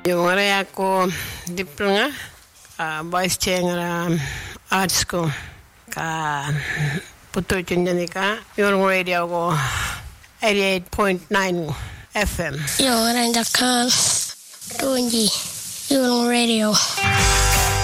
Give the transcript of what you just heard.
Yung area ko diplo nga Vice Chair nga art school ka puto chunjani ka yung radio ko 88.9 FM. Yung renda kan tunji yung radio.